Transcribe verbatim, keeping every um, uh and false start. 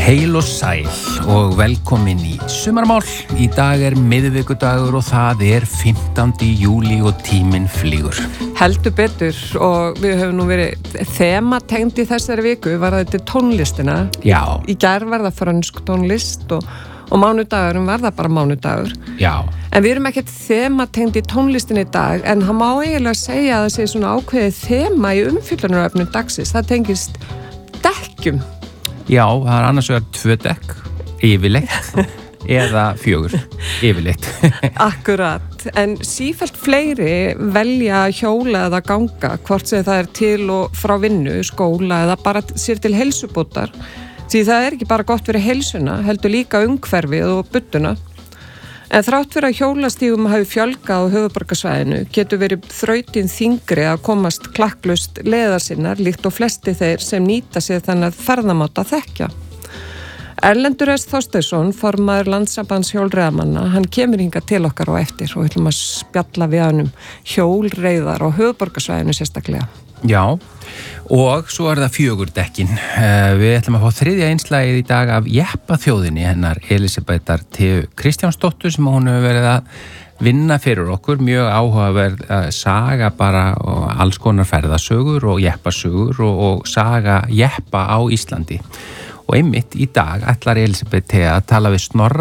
Heil og sæl og velkomin í sumarmál. Í dag er miðvikudagur og það er fimmtándi júlí og tíminn flýgur. Heldur betur og við höfum nú verið þematengt í þessari viku, var þetta tónlistina. Já. Í gær var það frönsk tónlist og, og mánudagurum var það bara mánudagur. Já. En við erum ekkert þematengt í tónlistin í dag, en það má eiginlega segja að það sé svona ákveðið þema í umfjöllunarefnum dagsins. Það tengist dekkjum. Já, það er annars vegar tvö dekk, yfirleitt, eða fjögur, yfirleitt. Akkurat, en sífellt fleiri velja hjóla eða ganga, hvort sem það er til og frá vinnu, skóla eða bara sér til heilsubótar. Því það er ekki bara gott fyrir heilsuna, heldur líka umhverfið og budduna. En þrátt fyrir að hjólastígum hafi fjölgað á höfuðborgarsvæðinu getur verið þrautin þyngri að komast klakklaust leiðar sinnar líkt og flesti þeir sem nýta sér þannig að ferðamáta þekkja. Erlendur S. Þorsteinsson, formaður Landssambands hjólreiðamanna, hann kemur hingað til okkar á eftir og við ætlum að spjalla við hann um hjólreiðar á höfuðborgarsvæðinu sérstaklega. Já, og svo er það fjögurdekkin. Við ætlum að fá þriðja einslagið í dag af Jeppaþjóðinni hennar Elísabetar T. Kristjánsdóttur sem hún hefur verið að vinna fyrir okkur. Mjög áhugaverð saga bara og alls konar ferðasögur og jeppasögur og, og saga jeppa á Íslandi. Og einmitt í dag ætlar Elísabet T. að tala við Snorra